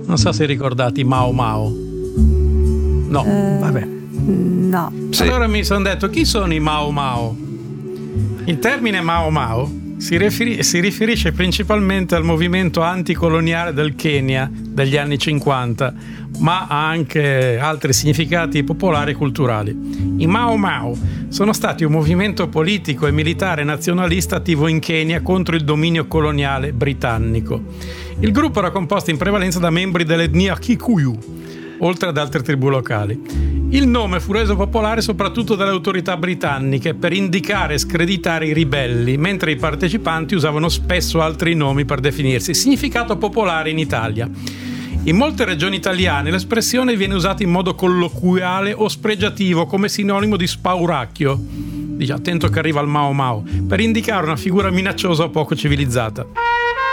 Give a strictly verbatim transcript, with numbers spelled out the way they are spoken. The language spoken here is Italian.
Non so se ricordate i Mao Mao. No, Eh, vabbè. No. Sì. Allora mi sono detto, chi sono i Mao Mao? Il termine Mao Mao si, riferi- si riferisce principalmente al movimento anticoloniale del Kenya degli anni cinquanta, ma ha anche altri significati popolari e culturali. I Mao Mao sono stati un movimento politico e militare nazionalista attivo in Kenya contro il dominio coloniale britannico. Il gruppo era composto in prevalenza da membri dell'etnia Kikuyu, oltre ad altre tribù locali. Il nome fu reso popolare soprattutto dalle autorità britanniche per indicare e screditare i ribelli, mentre i partecipanti usavano spesso altri nomi per definirsi. Significato popolare in Italia. In molte regioni italiane l'espressione viene usata in modo colloquiale o spregiativo come sinonimo di spauracchio, dice attento che arriva il Mao Mao, per indicare una figura minacciosa o poco civilizzata.